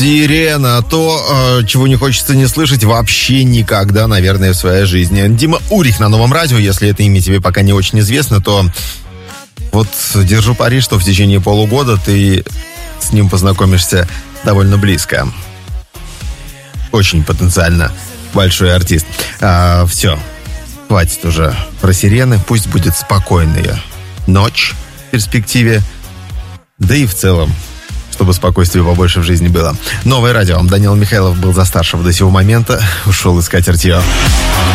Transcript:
Сирена, то, чего не хочется не слышать вообще никогда, наверное, в своей жизни. Дима Урих на Новом радио, если это имя тебе пока не очень известно, то вот держу пари, что в течение полугода ты с ним познакомишься довольно близко. Очень потенциально большой артист. Все, хватит уже про сирены, пусть будет спокойная ночь в перспективе, да и в целом, чтобы спокойствия побольше в жизни было. Новое радио. Данил Михайлов был за старшего до сего момента. Ушел искать ртье.